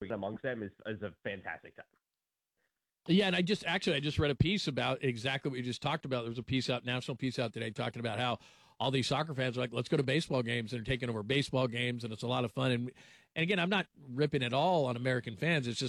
amongst them is a fantastic time. Yeah, and I just read a piece about exactly what you just talked about. There was a national piece out today, talking about how all these soccer fans are like, let's go to baseball games, and they're taking over baseball games, and it's a lot of fun. And again, I'm not ripping at all on American fans. It's just